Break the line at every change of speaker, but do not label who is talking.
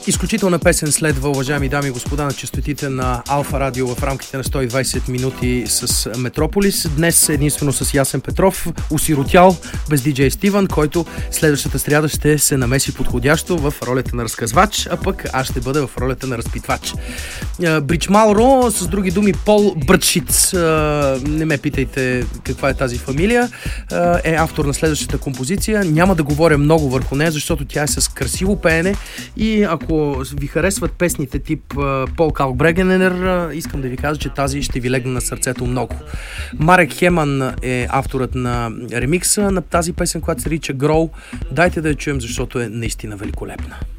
Изключителна песен следва, уважаеми дами и господа, на честотите на Алфа Радио в рамките на 120 минути с Метрополис. Днес единствено с Ясен Петров, осиротял, без диджей Стивън, който следващата сряда ще се намеси подходящо в ролята на разказвач, а пък аз ще бъда в ролята на разпитвач. Брич Малро, с други думи Пол Брътшиц, не ме питайте каква е тази фамилия, е автор на следващата композиция. Няма да говоря много върху нея, защото тя е с красиво пеене и ако ви харесват песните тип Пол Калкбрегенер, искам да ви кажа, че тази ще ви легне на сърцето много. Марек Хеман е авторът на ремикса на тази песен, която се нарича Grow. Дайте да я чуем, защото е наистина великолепна.